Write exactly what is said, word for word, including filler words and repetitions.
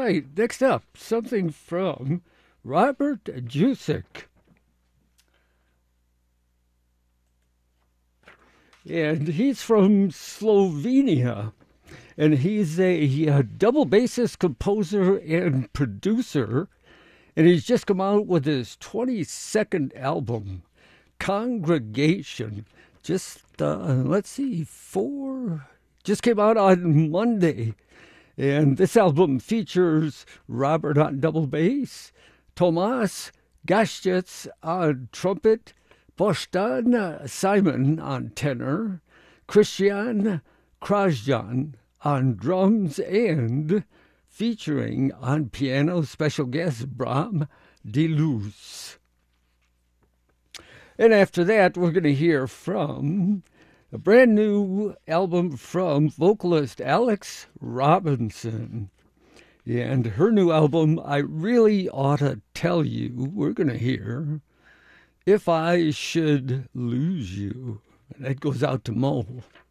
right, next up, something from Robert Jusek. And he's from Slovenia. And he's a, a double bassist, composer, and producer. And he's just come out with his twenty-second album, Congregation. Just, uh, let's see, four, just came out on Monday. And this album features Robert on double bass, Tomas Gashtetz on trumpet, Bostan Simon on tenor, Christian Krajjan on drums, and featuring on piano special guest Bram Deleuze. And after that, we're going to hear from a brand new album from vocalist Alex Robinson. And her new album, I Really Ought to Tell You, we're going to hear If I Should Lose You. And that goes out to Mo.